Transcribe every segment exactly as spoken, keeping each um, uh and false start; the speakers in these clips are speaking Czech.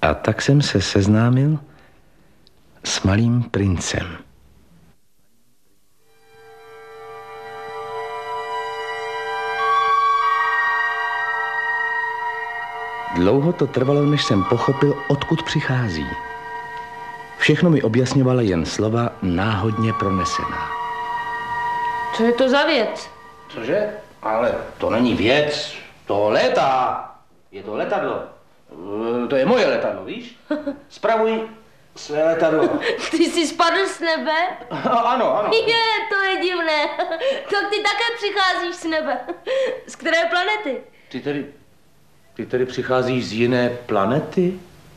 A tak jsem se seznámil s malým princem. Dlouho to trvalo, než jsem pochopil, odkud přichází. Všechno mi objasňovala jen slova náhodně pronesená. Co je to za věc? Cože? Ale to není věc, to létá. Je to letadlo. To je moje letadlo, víš? Spravuj své letadlo. Ty jsi spadl z nebe? Ano, ano. Je, to je divné. Tak ty také přicházíš z nebe. Z které planety? Ty tedy, ty tedy přicházíš z jiné planety?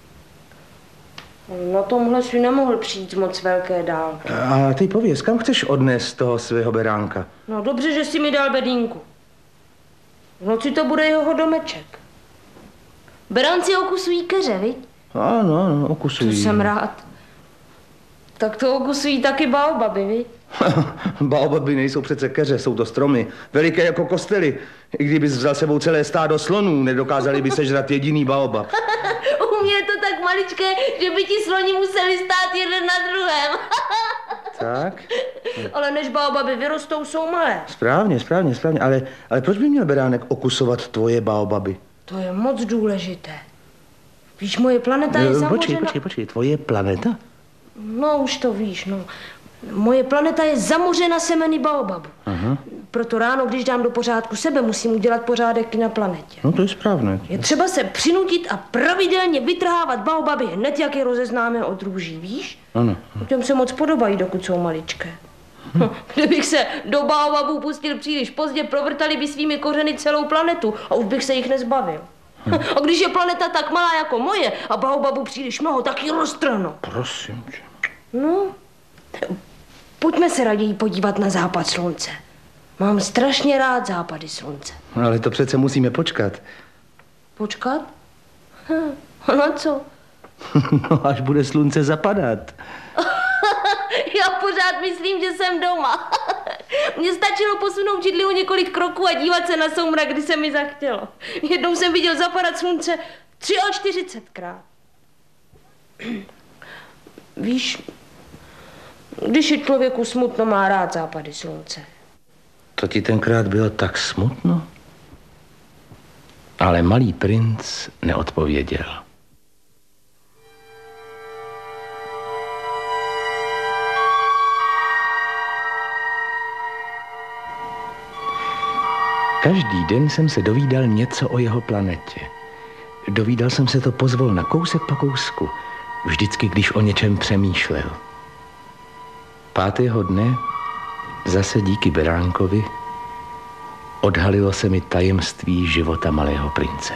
Na tomhle si nemohl přijít z moc velké dálky. A ty pověz, kam chceš odnést toho svého beránka? No dobře, že jsi mi dal bedínku. V noci to bude jeho domeček. Beránci okusují keře, viď? Ano, ano, okusují. To jsem rád. Tak to okusují taky baobaby, viď? Baobaby nejsou přece keře, jsou to stromy. Veliké jako kostely. I kdybys vzal sebou celé stádo slonů, nedokázali by sežrat jediný baobab. U mě je to tak maličké, že by ti sloni museli stát jeden na druhém. Tak? Ale než baobaby vyrostou, jsou malé. Správně, správně, správně. Ale, ale proč by měl beránek okusovat tvoje baobaby? To je moc důležité. Víš, moje planeta je zamořena... Počkej, počkej, počkej, tvoje planeta? No, už to víš, no. Moje planeta je zamořena semeny baobabu. Aha. Proto ráno, když dám do pořádku sebe, musím udělat pořádek i na planetě. No to je správné. Je třeba se přinutit a pravidelně vytrhávat baobaby hned, jak je rozeznáme od růží, víš? Ano. Těm se moc podobají, dokud jsou maličké. Hm. Kdybych se do baobabů pustil příliš pozdě, provrtali by svými kořeny celou planetu a už bych se jich nezbavil. Hm. A když je planeta tak malá jako moje a baobabu příliš mnoho, tak ji roztrhnu. Prosím tě. No, pojďme se raději podívat na západ slunce. Mám strašně rád západy slunce. No, ale to přece musíme počkat. Počkat? Hm. A na co? No, až bude slunce zapadat. Já pořád myslím, že jsem doma. Mně stačilo posunout židli o několik kroků a dívat se na soumrak, kdy se mi zachtělo. Jednou jsem viděl zapadat slunce čtyřicetkrát. Víš, když je člověku smutno, má rád západy slunce. To ti tenkrát bylo tak smutno? Ale malý princ neodpověděl. Každý den jsem se dovídal něco o jeho planetě. Dovídal jsem se to pozvolna, kousek po kousku, vždycky, když o něčem přemýšlel. Pátého dne, zase díky beránkovi, odhalilo se mi tajemství života malého prince.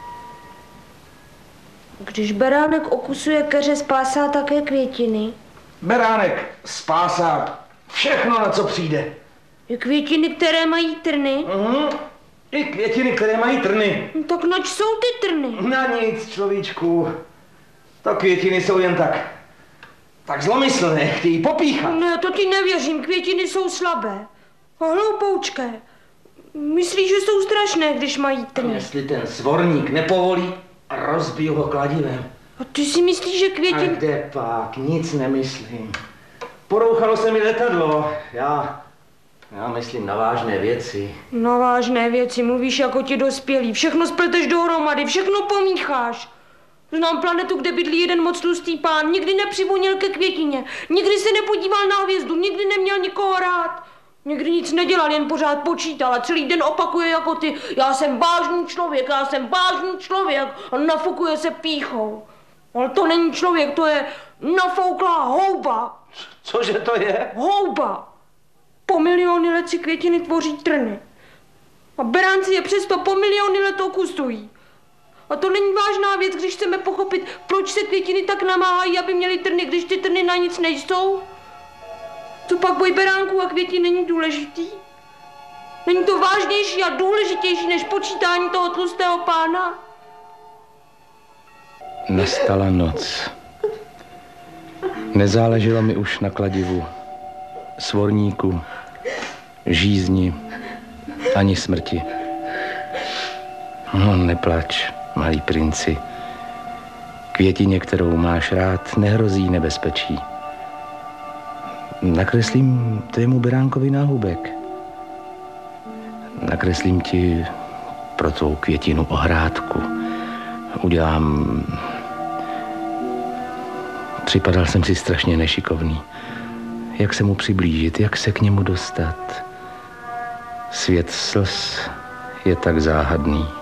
Když beránek okusuje keře, spásá také květiny. Beránek spásá všechno, na co přijde. I květiny, které mají trny. Mhm. I květiny, které mají trny. No, tak nač jsou ty trny? Na nic, človíčku. To květiny jsou jen tak, tak zlomyslné, chtějí popíchat. Ne, to ti nevěřím, květiny jsou slabé. A hloupoučké. Myslíš, že jsou strašné, když mají trny? Jestli ten svorník nepovolí, rozbiju ho kladivem. A ty si myslíš, že květiny... A kde pak, nic nemyslím. Porouchalo se mi letadlo, já... Já myslím na vážné věci. Na vážné věci, mluvíš jako ti dospělí. Všechno spleteš dohromady, všechno pomícháš. Znám planetu, kde bydlí jeden moc tlustý pán. Nikdy nepřivonil ke květině. Nikdy se nepodíval na hvězdu. Nikdy neměl nikoho rád. Nikdy nic nedělal, jen pořád počítal a celý den opakuje jako ty. Já jsem vážný člověk, já jsem vážný člověk. A nafukuje se pýchou. Ale to není člověk, to je nafouklá houba. Cože to je? Houba. Po miliony let si květiny tvoří trny. A beránci je přesto po miliony let okusují. A to není vážná věc, když chceme pochopit, proč se květiny tak namáhají, aby měly trny, když ty trny na nic nejsou. To pak boj beránků a květin není důležitý. Není to vážnější a důležitější než počítání toho tlustého pána. Nastala noc. Nezáleželo mi už na kladivu, svorníku, žízni, ani smrti. No, neplač, malý princi. Květině, kterou máš rád, nehrozí nebezpečí. Nakreslím tvému beránkovi náhubek. Nakreslím ti pro tvou květinu ohrádku. Udělám... Připadal jsem si strašně nešikovný. Jak se mu přiblížit, jak se k němu dostat? Svět slz je tak záhadný.